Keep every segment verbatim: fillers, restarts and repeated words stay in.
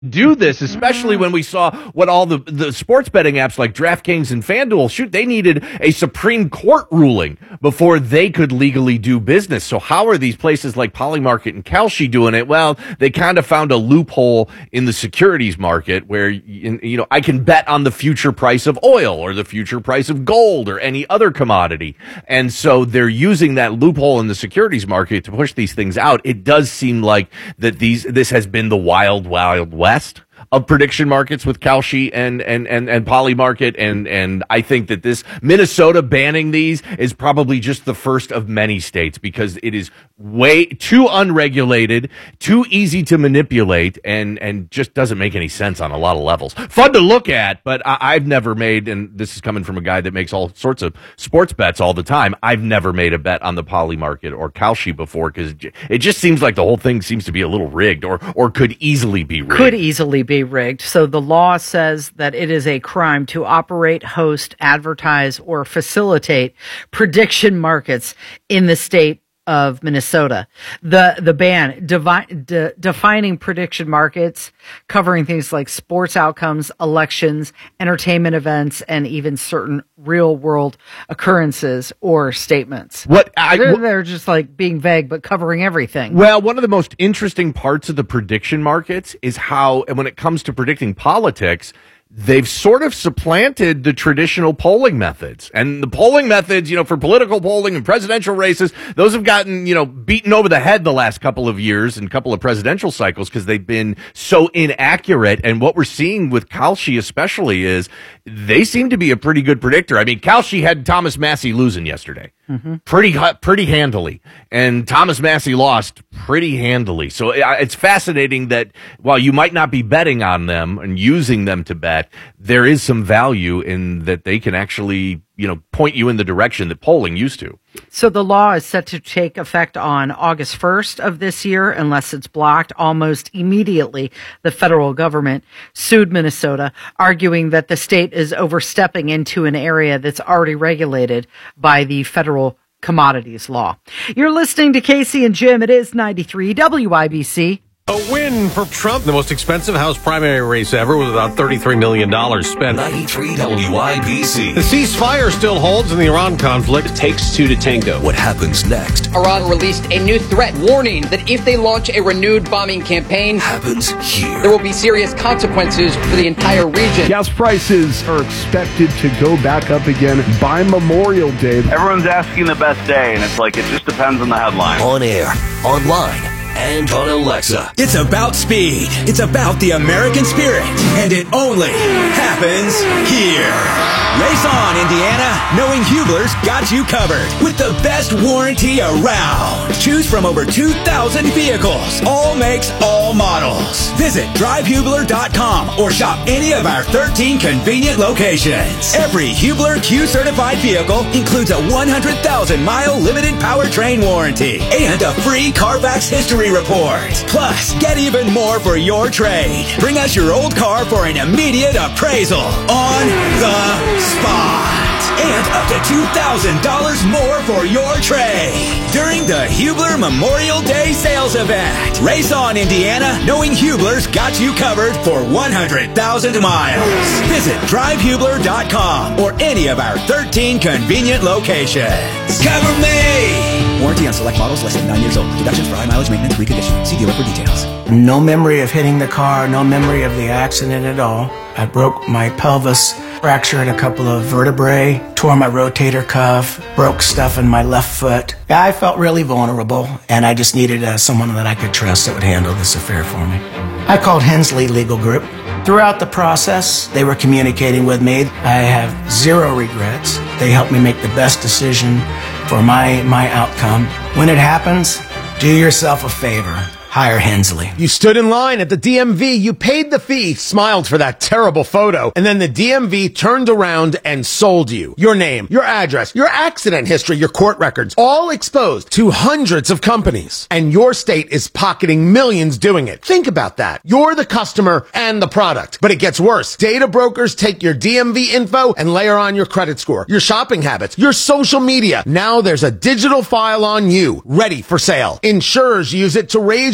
do this, especially when we saw what all the, the sports betting apps like DraftKings and FanDuel, shoot, they needed a Supreme Court ruling before they could legally do business. So how are these places like Polymarket and Kalshi doing it? Well, they kind of found a loophole in the securities market where, you know, I can bet on the future price of oil or the future price of gold or any other commodity. And so they're using that loophole in the securities market to push these things out. It does seem like that these this has been the wild, wild west of prediction markets with Kalshi and and and and Polymarket, and and I think that this Minnesota banning these is probably just the first of many states, because it is way too unregulated, too easy to manipulate, and and just doesn't make any sense on a lot of levels. Fun to look at, but I, I've never made, and this is coming from a guy that makes all sorts of sports bets all the time, I've never made a bet on the Polymarket or Kalshi before, because it just seems like the whole thing seems to be a little rigged, or or could easily be rigged. Could easily be rigged. So the law says that it is a crime to operate, host, advertise, or facilitate prediction markets in the state of Minnesota. The the ban devi- de- defining prediction markets, covering things like sports outcomes, elections, entertainment events, and even certain real world occurrences or statements. What I, they're, they're just like being vague, but covering everything. Well, one of the most interesting parts of the prediction markets is how, and when it comes to predicting politics, they've sort of supplanted the traditional polling methods. And the polling methods, you know, for political polling and presidential races, those have gotten, you know, beaten over the head the last couple of years and couple of presidential cycles because they've been so inaccurate. And what we're seeing with Kalshi especially is they seem to be a pretty good predictor. I mean, Kalshi had Thomas Massie losing yesterday. Mm-hmm. Pretty pretty handily. And Thomas Massie lost pretty handily. So it's fascinating that while you might not be betting on them and using them to bet, there is some value in that they can actually, you know, point you in the direction that polling used to. So the law is set to take effect on August first of this year, unless it's blocked. Almost immediately, the federal government sued Minnesota, arguing that the state is overstepping into an area that's already regulated by the federal commodities law. You're listening to Casey and Jim. It is ninety-three W I B C. A win for Trump. The most expensive House primary race ever with about thirty-three million dollars spent. ninety-three W I B C. The ceasefire still holds in the Iran conflict. It takes two to tango. What happens next? Iran released a new threat, warning that if they launch a renewed bombing campaign, happens here. There will be serious consequences for the entire region. Gas prices are expected to go back up again by Memorial Day. Everyone's asking the best day, and it's like it just depends on the headline. On air, online, and on Alexa. It's about speed. It's about the American spirit. And it only happens here. Race on, Indiana. Knowing Hubler's got you covered with the best warranty around. Choose from over two thousand vehicles. All makes, all models. Visit drive hubler dot com or shop any of our thirteen convenient locations. Every Hubler Q certified vehicle includes a one hundred thousand mile limited powertrain warranty and a free Carfax history report. Plus, get even more for your trade. Bring us your old car for an immediate appraisal on the spot. And up to two thousand dollars more for your trade during the Hubler Memorial Day sales event. Race on, Indiana. Knowing Hubler's got you covered for one hundred thousand miles. Visit drive hubler dot com or any of our thirteen convenient locations. Cover me! Warranty on select models less than nine years old. Deductions for high mileage maintenance reconditioning. See dealer for details. No memory of hitting the car, no memory of the accident at all. I broke my pelvis, fractured a couple of vertebrae, tore my rotator cuff, broke stuff in my left foot. Yeah, I felt really vulnerable, and I just needed uh, someone that I could trust that would handle this affair for me. I called Hensley Legal Group. Throughout the process, they were communicating with me. I have zero regrets. They helped me make the best decision for my, my outcome. When it happens, do yourself a favor. Hire Hensley. You stood in line at the D M V, you paid the fee, smiled for that terrible photo, and then the D M V turned around and sold you. Your name, your address, your accident history, your court records, all exposed to hundreds of companies. And your state is pocketing millions doing it. Think about that. You're the customer and the product. But it gets worse. Data brokers take your D M V info and layer on your credit score, your shopping habits, your social media. Now there's a digital file on you, ready for sale. Insurers use it to raise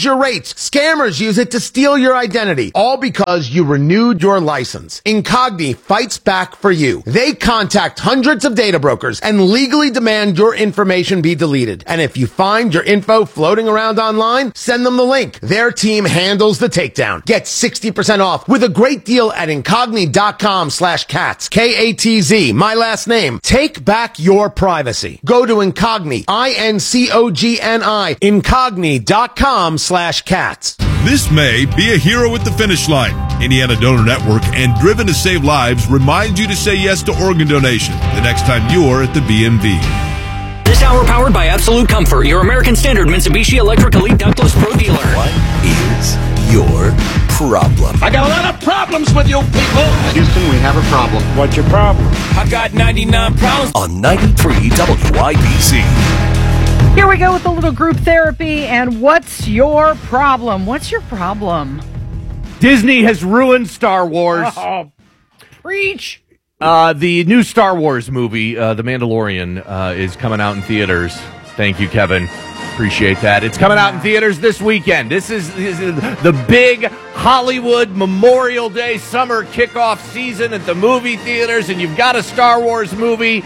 your rates. Scammers use it to steal your identity, all because you renewed your license. Incogni fights back for you. They contact hundreds of data brokers and legally demand your information be deleted. And if you find your info floating around online, send them the link. Their team handles the takedown. Get sixty percent off with a great deal at incogni.com slash cats. K A T Z, my last name. Take back your privacy. Go to Incogni, I N C O G N I, incogni.com slash cats. This May, be a hero at the finish line. Indiana Donor Network and Driven to Save Lives remind you to say yes to organ donation the next time you're at the B M V. This hour powered by Absolute Comfort, your American Standard Mitsubishi Electric Elite Ductless Pro dealer. What is your problem? I got a lot of problems with you people. Houston, we have a problem. What's your problem? I got ninety-nine problems. On ninety-three W I B C. Here we go with a little group therapy. And what's your problem? What's your problem? Disney has ruined Star Wars. Oh, preach. Uh, the new Star Wars movie, uh, The Mandalorian, uh, is coming out in theaters. Thank you, Kevin. Appreciate that. It's coming out in theaters this weekend. This is, this is the big Hollywood Memorial Day summer kickoff season at the movie theaters, and you've got a Star Wars movie,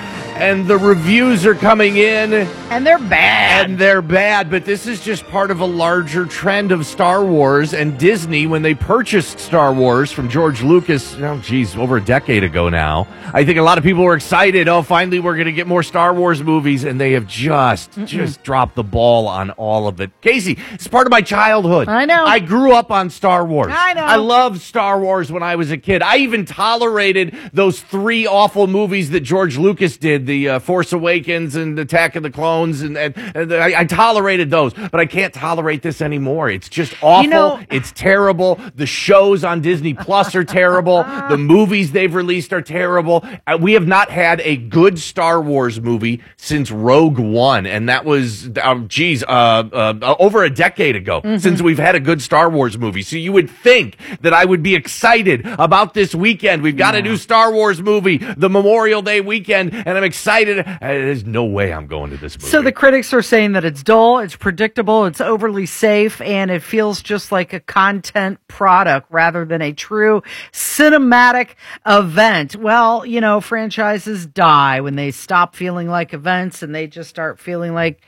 and the reviews are coming in. And they're bad. And they're bad, but this is just part of a larger trend of Star Wars. And Disney, when they purchased Star Wars from George Lucas, oh, geez, over a decade ago now, I think a lot of people were excited. Oh, finally, we're going to get more Star Wars movies. And they have just, Mm-mm. just dropped the ball on all of it. Casey, it's part of my childhood. I know. I grew up on Star Wars. I know. I loved Star Wars when I was a kid. I even tolerated those three awful movies that George Lucas did, the uh, Force Awakens and Attack of the Clones. And, and, and I, I tolerated those, but I can't tolerate this anymore. It's just awful. You know, it's terrible. The shows on Disney Plus are terrible. The movies they've released are terrible. Uh, we have not had a good Star Wars movie since Rogue One, and that was, uh, geez, uh, uh, over a decade ago mm-hmm. since we've had a good Star Wars movie. So you would think that I would be excited about this weekend. We've got yeah. a new Star Wars movie, the Memorial Day weekend, and I'm excited. Uh, there's no way I'm going to this movie. So the critics are saying that it's dull, it's predictable, it's overly safe, and it feels just like a content product rather than a true cinematic event. Well, you know, franchises die when they stop feeling like events and they just start feeling like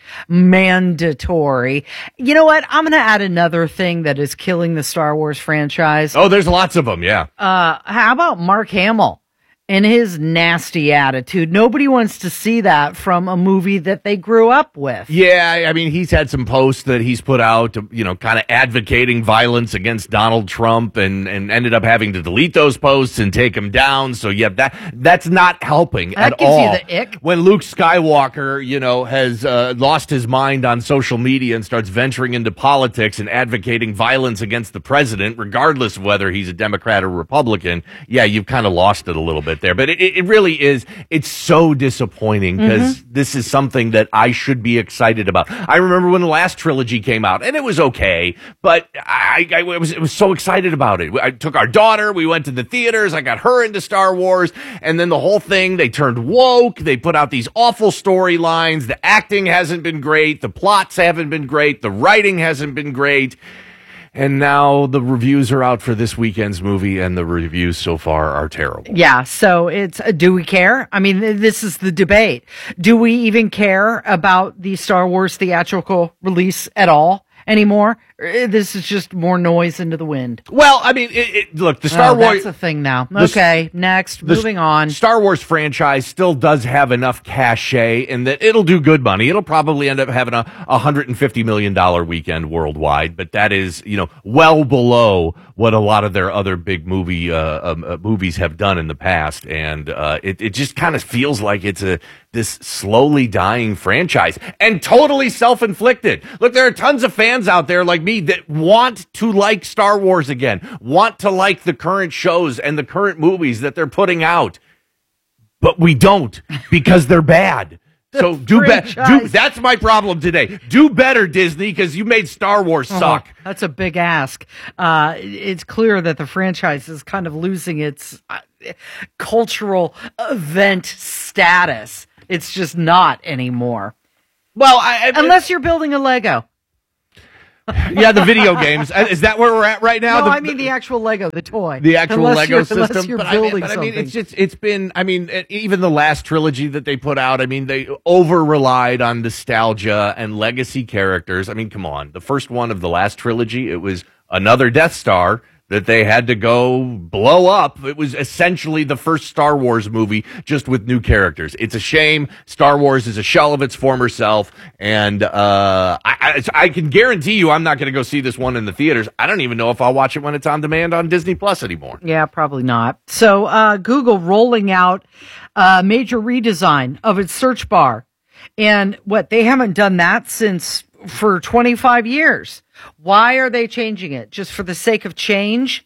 mandatory. You know what? I'm going to add another thing that is killing the Star Wars franchise. Oh, there's lots of them, yeah. Uh, how about Mark Hamill? And his nasty attitude. Nobody wants to see that from a movie that they grew up with. Yeah, I mean, he's had some posts that he's put out, you know, kind of advocating violence against Donald Trump, and, and ended up having to delete those posts and take them down. So, yeah, that that's not helping that at gives all. You the ick. When Luke Skywalker, you know, has uh, lost his mind on social media and starts venturing into politics and advocating violence against the president, regardless of whether he's a Democrat or Republican, yeah, you've kind of lost it a little bit there. But it, it really is, it's so disappointing because mm-hmm. this is something that I should be excited about. I remember when the last trilogy came out, and it was okay, but I, I was, it was so excited about it. I took our daughter, we went to the theaters, I got her into Star Wars, and then the whole thing, they turned woke, they put out these awful storylines, the acting hasn't been great, the plots haven't been great, the writing hasn't been great. And now the reviews are out for this weekend's movie, and the reviews so far are terrible. Yeah, so it's, uh, do we care? I mean, this is the debate. Do we even care about the Star Wars theatrical release at all anymore? This is just more noise into the wind. Well, I mean, it, it, look, the Star oh, Wars... That's a thing now. Okay, the, next, moving on. Star Wars franchise still does have enough cachet in that it'll do good money. It'll probably end up having a one hundred fifty million dollars weekend worldwide, but that is, you know, well below what a lot of their other big movie uh, um, uh, movies have done in the past, and uh, it, it just kind of feels like it's a this slowly dying franchise, and totally self-inflicted. Look, there are tons of fans out there like me that want to like Star Wars again, want to like the current shows and the current movies that they're putting out, but we don't because they're bad. So do better. That's my problem today. Do better, Disney, because you made Star Wars suck. Oh, that's a big ask. Uh, it's clear that the franchise is kind of losing its uh, cultural event status. It's just not anymore. Well, I, I, unless you're building a Lego. Yeah, the video games. Is that where we're at right now? No, the, I mean the actual Lego, the toy. The actual unless Lego you're, system. Unless you're but building I mean, but I something. mean, it's just, it's been, I mean, even the last trilogy that they put out, I mean, they over-relied on nostalgia and legacy characters. I mean, come on. The first one of the last trilogy, it was another Death Star that they had to go blow up. It was essentially the first Star Wars movie, just with new characters. It's a shame. Star Wars is a shell of its former self, and uh, I, I, I can guarantee you I'm not going to go see this one in the theaters. I don't even know if I'll watch it when it's on demand on Disney Plus anymore. Yeah, probably not. So uh, Google rolling out a major redesign of its search bar. And what, they haven't done that since for twenty-five years. Why are they changing it? Just for the sake of change?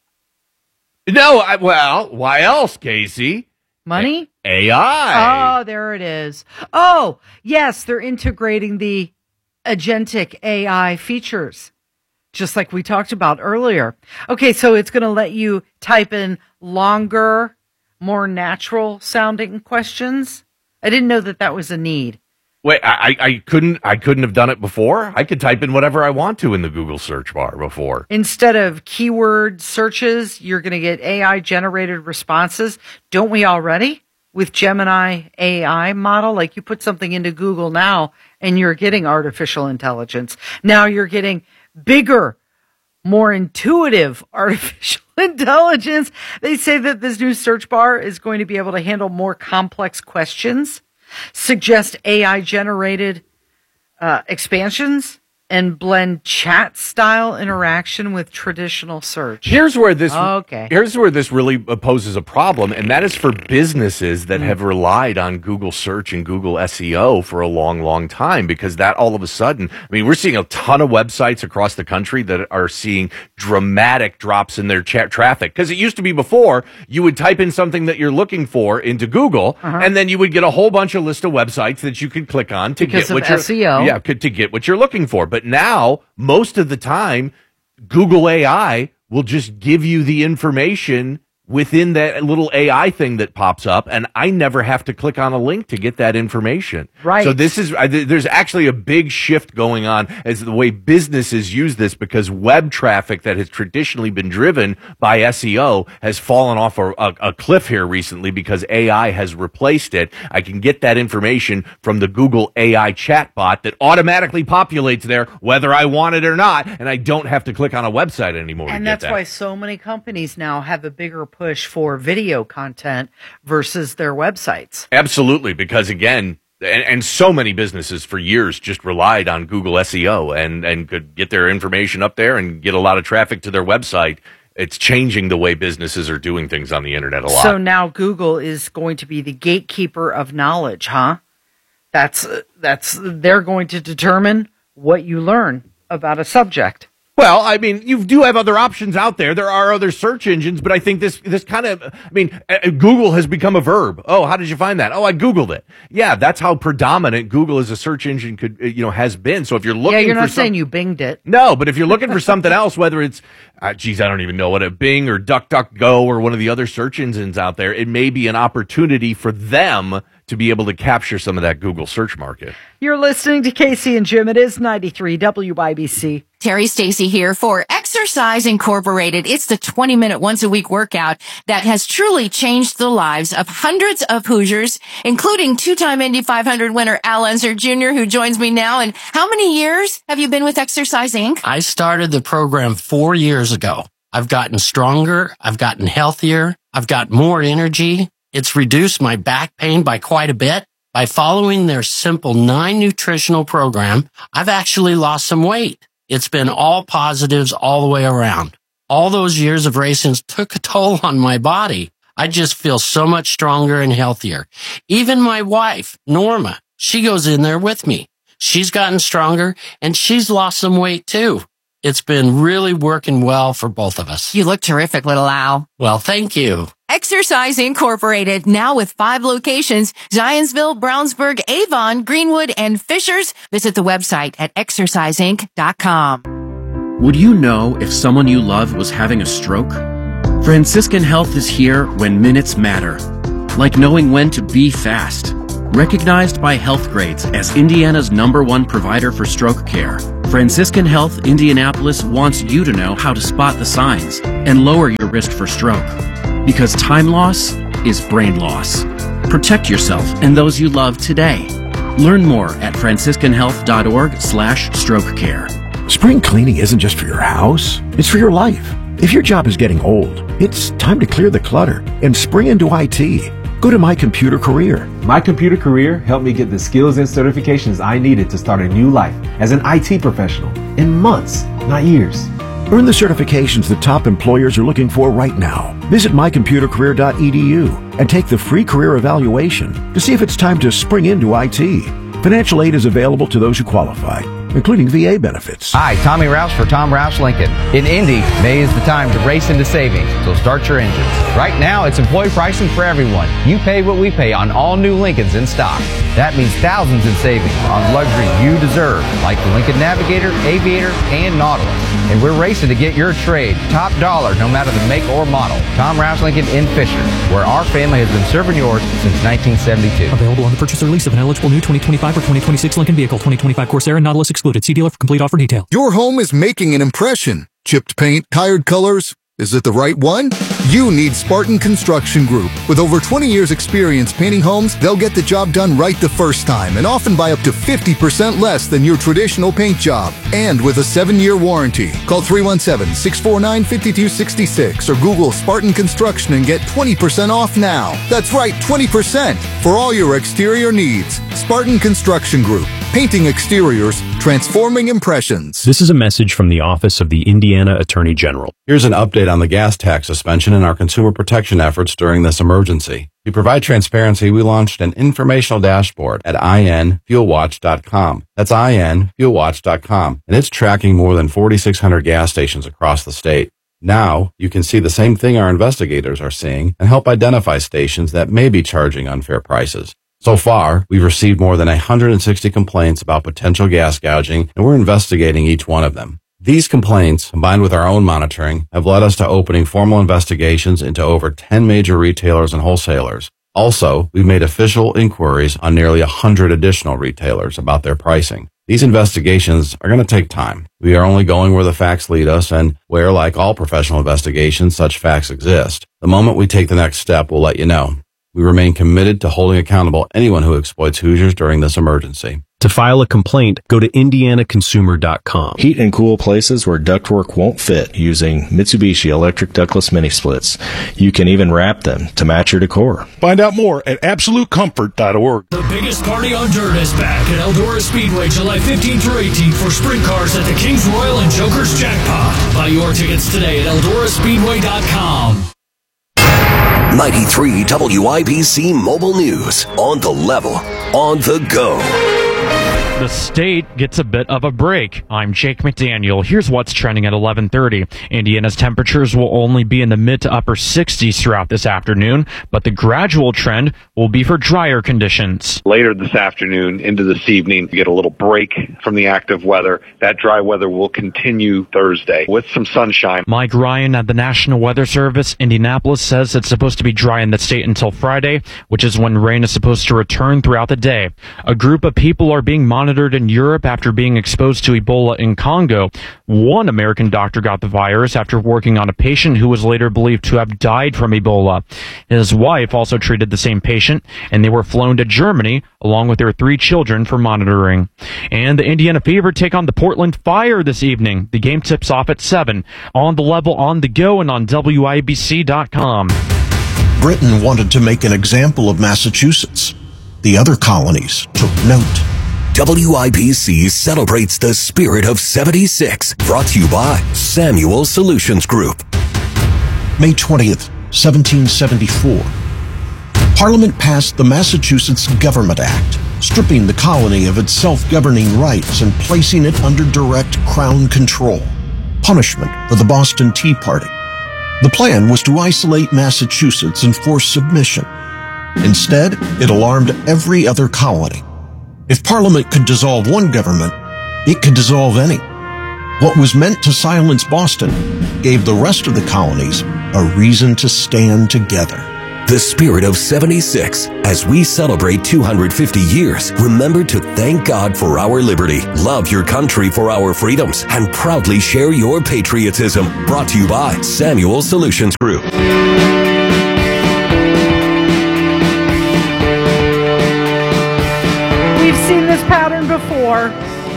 No, I, well, why else, Casey? Money? A I. Oh, there it is. Oh, yes, they're integrating the agentic A I features, just like we talked about earlier. Okay, so it's going to let you type in longer, more natural sounding questions. I didn't know that that was a need. Wait, I, I couldn't I couldn't have done it before? I could type in whatever I want to in the Google search bar before. Instead of keyword searches, you're going to get A I-generated responses. Don't we already? With Gemini A I model, like you put something into Google now, and you're getting artificial intelligence. Now you're getting bigger, more intuitive artificial intelligence. They say that this new search bar is going to be able to handle more complex questions, suggest A I-generated uh, expansions, and blend chat-style interaction with traditional search. Here's where this okay. Here's where this really poses a problem, and that is for businesses that mm. have relied on Google search and Google S E O for a long, long time, because that all of a sudden, I mean, we're seeing a ton of websites across the country that are seeing dramatic drops in their chat traffic. Because it used to be before, you would type in something that you're looking for into Google, uh-huh. and then you would get a whole bunch of list of websites that you could click on to because get what of you're S E O. Yeah, to get what you're looking for. But But now, most of the time, Google A I will just give you the information within that little A I thing that pops up, and I never have to click on a link to get that information. Right. So this is, there's actually a big shift going on as the way businesses use this, because web traffic that has traditionally been driven by S E O has fallen off a, a, a cliff here recently because A I has replaced it. I can get that information from the Google A I chatbot that automatically populates there, whether I want it or not, and I don't have to click on a website anymore. And to get that's that. why so many companies now have a bigger push for video content versus their websites. Absolutely, because again, and, and so many businesses for years just relied on Google S E O and, and could get their information up there and get a lot of traffic to their website. It's changing the way businesses are doing things on the internet a lot. So now Google is going to be the gatekeeper of knowledge, huh? That's that's they're going to determine what you learn about a subject. Well, I mean, you do have other options out there. There are other search engines, but I think this this kind of, I mean, uh, Google has become a verb. Oh, how did you find that? Oh, I Googled it. Yeah, that's how predominant Google as a search engine could, you know, has been. So if you're looking, yeah, you're for not some, saying you binged it. No, but if you're looking for something else, whether it's, uh, geez, I don't even know what a Bing or DuckDuckGo or one of the other search engines out there, it may be an opportunity for them to be able to capture some of that Google search market. You're listening to Casey and Jim. It is ninety-three W I B C. Terry Stacy here for Exercise Incorporated. It's the twenty minute once a week workout that has truly changed the lives of hundreds of Hoosiers, including two-time Indy five hundred winner Al Unser Junior, who joins me now. And how many years have you been with Exercise Incorporated? I started the program four years ago. I've gotten stronger. I've gotten healthier. I've got more energy. It's reduced my back pain by quite a bit. By following their simple nine nutritional program, I've actually lost some weight. It's been all positives all the way around. All those years of racing took a toll on my body. I just feel so much stronger and healthier. Even my wife, Norma, she goes in there with me. She's gotten stronger and she's lost some weight too. It's been really working well for both of us. You look terrific, little Al. Well, thank you. Exercise Incorporated, now with five locations, Zionsville, Brownsburg, Avon, Greenwood, and Fishers. Visit the website at exercise inc dot com. Would you know if someone you love was having a stroke? Franciscan Health is here when minutes matter, like knowing when to be fast. Recognized by Health Grades as Indiana's number one provider for stroke care, Franciscan Health Indianapolis wants you to know how to spot the signs and lower your risk for stroke. Because time loss is brain loss. Protect yourself and those you love today. Learn more at franciscan health dot org slash stroke care. Spring cleaning isn't just for your house, it's for your life. If your job is getting old, it's time to clear the clutter and spring into I T. Go to My Computer Career. My Computer Career helped me get the skills and certifications I needed to start a new life as an I T professional in months, not years. Earn the certifications the top employers are looking for right now. Visit my computer career dot e d u and take the free career evaluation to see if it's time to spring into I T. Financial aid is available to those who qualify, including V A benefits. Hi, Tommy Roush for Tom Roush Lincoln. In Indy, May is the time to race into savings, so start your engines. Right now, it's employee pricing for everyone. You pay what we pay on all new Lincolns in stock. That means thousands in savings on luxury you deserve, like the Lincoln Navigator, Aviator, and Nautilus. And we're racing to get your trade top dollar, no matter the make or model. Tom Roush Lincoln in Fisher, where our family has been serving yours since nineteen seventy-two. Available on the purchase or lease of an eligible new twenty twenty-five or twenty twenty-six Lincoln vehicle. twenty twenty-five Corsair and Nautilus excluded. See dealer for complete offer detail. Your home is making an impression. Chipped paint, tired colors. Is it the right one? You need Spartan Construction Group. With over twenty years experience painting homes, they'll get the job done right the first time and often by up to fifty percent less than your traditional paint job. And with a seven-year warranty. Call three one seven, six four nine, five two six six or Google Spartan Construction and get twenty percent off now. That's right, twenty percent for all your exterior needs. Spartan Construction Group. Painting exteriors, transforming impressions. This is a message from the Office of the Indiana Attorney General. Here's an update on the gas tax suspension and our consumer protection efforts during this emergency. To provide transparency, we launched an informational dashboard at i n fuel watch dot com. That's i n fuel watch dot com, and it's tracking more than forty-six hundred gas stations across the state. Now, you can see the same thing our investigators are seeing and help identify stations that may be charging unfair prices. So far, we've received more than one hundred sixty complaints about potential gas gouging, and we're investigating each one of them. These complaints, combined with our own monitoring, have led us to opening formal investigations into over ten major retailers and wholesalers. Also, we've made official inquiries on nearly one hundred additional retailers about their pricing. These investigations are going to take time. We are only going where the facts lead us and where, like all professional investigations, such facts exist. The moment we take the next step, we'll let you know. We remain committed to holding accountable anyone who exploits Hoosiers during this emergency. To file a complaint, go to indiana consumer dot com. Heat and cool places where ductwork won't fit using Mitsubishi electric ductless mini splits. You can even wrap them to match your decor. Find out more at absolute comfort dot org. The biggest party on dirt is back at Eldora Speedway July fifteenth through eighteenth for sprint cars at the Kings Royal and Joker's Jackpot. Buy your tickets today at eldora speedway dot com. ninety-three W I B C Mobile News. On the level, on the go. The state gets a bit of a break. I'm Jake McDaniel. Here's what's trending at eleven thirty. Indiana's temperatures will only be in the mid to upper sixties throughout this afternoon, but the gradual trend will be for drier conditions. Later this afternoon into this evening, you get a little break from the active weather. That dry weather will continue Thursday with some sunshine. Mike Ryan at the National Weather Service, Indianapolis, says it's supposed to be dry in the state until Friday, which is when rain is supposed to return throughout the day. A group of people are being monitored in Europe after being exposed to Ebola in Congo. One American doctor got the virus after working on a patient who was later believed to have died from Ebola. His wife also treated the same patient, and they were flown to Germany along with their three children for monitoring. And the Indiana Fever take on the Portland Fire this evening. The game tips off at seven. On the level, on the go, and on W I B C dot com. Britain wanted to make an example of Massachusetts. The other colonies took note. W I B C celebrates the spirit of seventy-six, brought to you by Samuel Solutions Group. May twentieth, seventeen seventy-four. Parliament passed the Massachusetts Government Act, stripping the colony of its self-governing rights and placing it under direct Crown control. Punishment for the Boston Tea Party. The plan was to isolate Massachusetts and force submission. Instead, it alarmed every other colony. If Parliament could dissolve one government, it could dissolve any. What was meant to silence Boston gave the rest of the colonies a reason to stand together. the spirit of seventy-six. As we celebrate two hundred fifty years, remember to thank God for our liberty, love your country for our freedoms, and proudly share your patriotism. Brought to you by Samuel Solutions Group. We've seen this pattern before.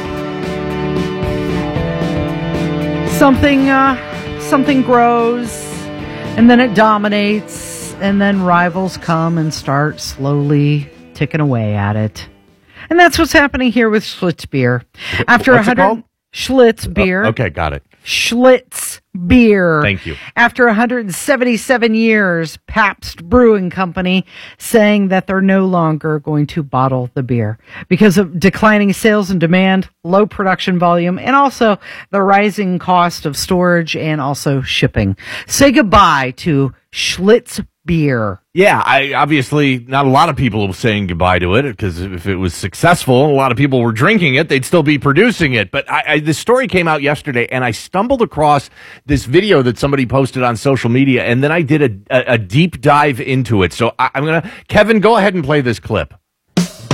Something, uh, something grows, and then it dominates, and then rivals come and start slowly ticking away at it. And that's what's happening here with Schlitz beer. After What's one hundred it called? Schlitz beer. Oh, okay, got it. Schlitz beer. Thank you. After one hundred seventy-seven years, Pabst Brewing Company saying that they're no longer going to bottle the beer because of declining sales and demand, low production volume, and also the rising cost of storage and also shipping. Say goodbye to Schlitz beer. Yeah, I obviously not a lot of people were saying goodbye to it because if it was successful and a lot of people were drinking it, they'd still be producing it. But I, I, this story came out yesterday, and I stumbled across this video that somebody posted on social media, and then I did a, a, a deep dive into it. So I, I'm gonna, Kevin, go ahead and play this clip.